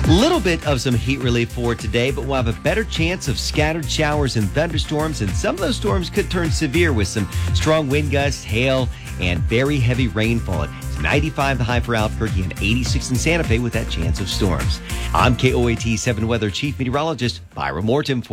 Little bit of some heat relief for today, but we'll have a better chance of scattered showers and thunderstorms, and some of those storms could turn severe with some strong wind gusts, hail, and very heavy rainfall. It's 95 the high for Albuquerque and 86 in Santa Fe with that chance of storms. I'm KOAT 7 Weather Chief Meteorologist Byron Morton for